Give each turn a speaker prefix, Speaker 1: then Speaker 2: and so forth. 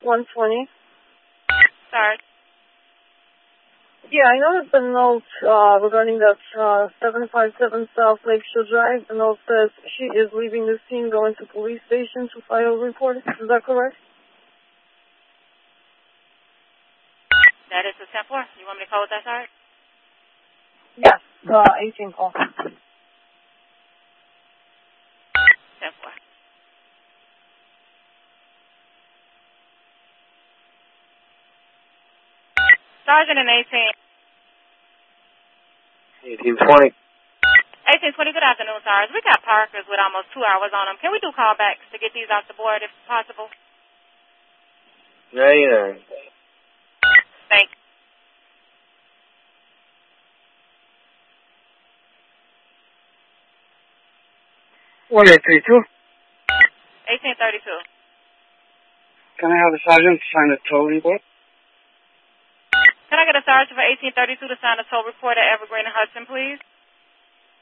Speaker 1: 120.
Speaker 2: Sarge.
Speaker 1: Yeah, I noticed the note regarding that 757 South Lakeshore Drive. The note says she is leaving the scene, going to police station to file a report. Is that correct?
Speaker 2: That is the 10-4. You want me to call with that, Sarge?
Speaker 1: Yes, 18 call.
Speaker 2: 10-4. Sergeant and
Speaker 3: 1820.
Speaker 2: 1820, good afternoon, Sarge. We got Parkers with almost 2 hours on them. Can we do callbacks to get these off the board if possible?
Speaker 3: 99.
Speaker 2: Thank you.
Speaker 3: 1832.
Speaker 2: 1832.
Speaker 3: Can I have the sergeant sign a tow report?
Speaker 2: Can I get a sergeant for 1832 to sign a tow report at Evergreen and Hudson, please?